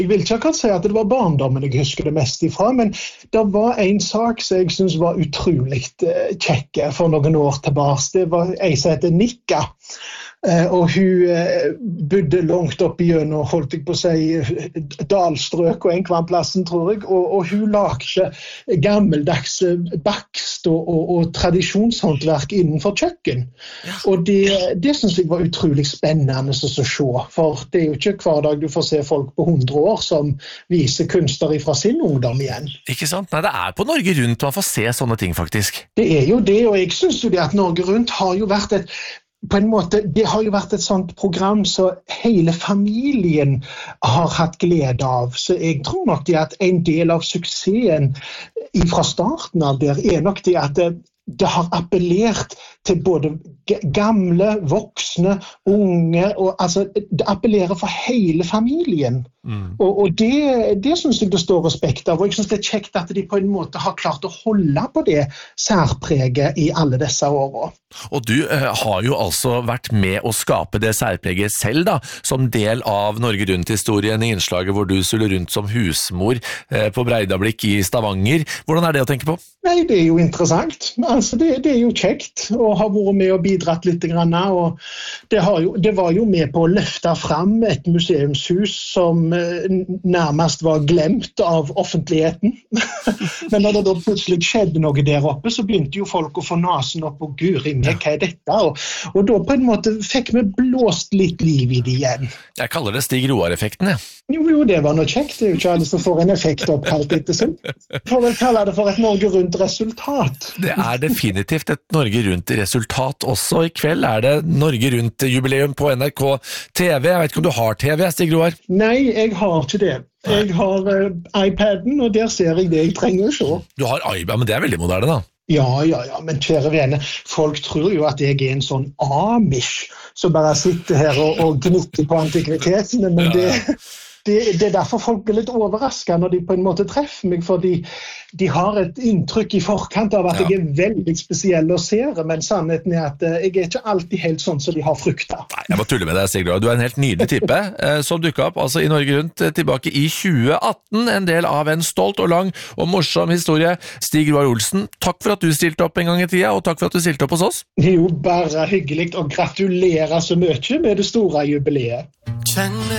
Jeg vil ikke akkurat si at det var barndommen jeg husker det mest ifra, men det var en sak som jeg synes var utrolig kjekk for noen år tilbake. Det var en som heter Nikka. Og hun bodde langt opp igjennom, holdt jeg på å si, dalstrøk og enkvann plassen, tror jeg. Og hun lagde gammeldags bakst og tradisjonshåndverk innenfor kjøkken. Ja. Og det synes jeg var utrolig spennende å se, for det er jo ikke hver dag du får se folk på 100 år som viser kunster fra sin ungdom igjen. Ikke sant? Nei, det på Norge Rundt man får se sånne ting faktisk. Det jo det, og jeg synes jo det at Norge Rundt har jo vært på en måte, det har jo vært et sånt program så hele familien har hatt glede av, så jeg tror nok det at en del av suksessen fra starten av der nok det at det har appellert til både gamle, voksne, unge, og altså det appellerer for hele familien. Og det synes jeg det står respekt av, og jeg synes det kjekt at de på en måte har klart å holde på det særpreget i alle disse årene. Og du har jo altså vært med å skape det særpreget selv da, som del av Norge Rundt-historien i innslaget hvor du suller rundt som husmor på Breidablikk i Stavanger. Hvordan det å tenke på? Nei, det jo interessant. Altså, det jo kjekt å ha vært med og bidratt litt grann, og det var jo med på å løfte fram et museumshus som nærmest var glemt av offentligheten. Men når det da plutselig skjedde noe der oppe, så begynte jo folk å få nasen opp og guri med hva dette, og da på en måte fikk vi blåst litt liv i det igjen. Jeg kaller det Stig Roar-effekten, Jo, det var noe kjekt. Det jo ikke alle som får en effekt oppkalt etter sånn. Jeg får vel kalle det for et Norge Rundt-resultat. Det definitivt et Norge Rundt-resultat også. I kveld det Norge Rundt-jubileum på NRK TV. Jeg vet ikke om du har TV, Stig Roar? Nei, jeg har ikke det. Jeg har iPaden, og der ser jeg det jeg trenger å se. Du har iPad, men det veldig moderne da. Ja, men kjære vene, folk tror jo at jeg en sånn amish som bare sitter her og gnitter på antikvitetene, men det derfor folk blir litt overrasket når de på en måte treffer meg, fordi de har et inntrykk i forkant av at jeg veldig spesiell å se, men sannheten at jeg ikke alltid helt sånn som de har fryktet. Nei, jeg må tulle med deg, Stig Roar. Du en helt nydelig type som dukket opp altså i Norge Rundt tilbake i 2018, en del av en stolt og lang og morsom historie. Stig Roar Olsen, takk for at du stilte opp en gang i tida, og takk for at du stilte opp hos oss. Det jo bare hyggelig å gratulere så mye med det store jubileet.